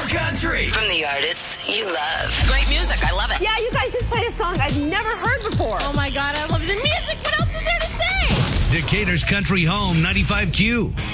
country. From the artists you love. Great music. I love it. Yeah, you guys just played a song I've never heard before. Oh, my God. I love the music. What else is there to say? Decatur's Country Home 95Q.